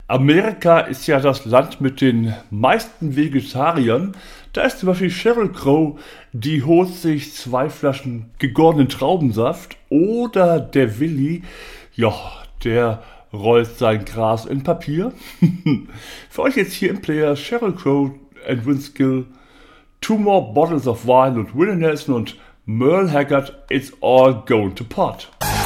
Amerika ist ja das Land mit den meisten Vegetariern. Da ist zum Beispiel Sheryl Crow, die holt sich 2 Flaschen gegorenen Traubensaft. Oder der Willi, ja, der rollt sein Gras in Papier. Für euch jetzt hier im Player Sheryl Crow and Vince Gill, Two More Bottles of Wine und Willie Nelson und Merle Haggard, It's All Going to Pot.